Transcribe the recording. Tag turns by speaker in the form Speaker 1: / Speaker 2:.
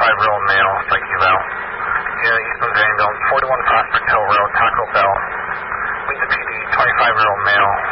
Speaker 1: 25-year-old male, psych eval. Eastman Greenville, 41 Prospect Hill Road, Taco Bell. Meet the PD, 25-year-old male.